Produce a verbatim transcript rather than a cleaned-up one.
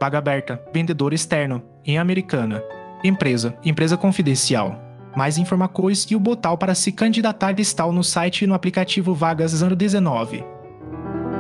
Vaga aberta, vendedor externo, em Americana. Empresa, empresa confidencial. Mais informações e o botão para se candidatar está no site e no aplicativo Vagas zero dezenove.